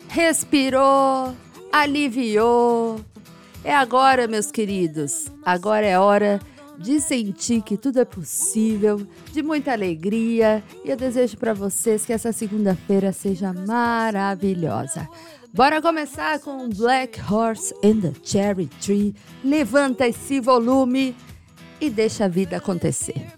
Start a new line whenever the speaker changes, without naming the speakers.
Respirou, aliviou. É agora, meus queridos. Agora é hora de sentir que tudo é possível, de muita alegria. E eu desejo para vocês que essa segunda-feira seja maravilhosa. Bora começar com Black Horse and the Cherry Tree. Levanta esse volume e deixa a vida acontecer.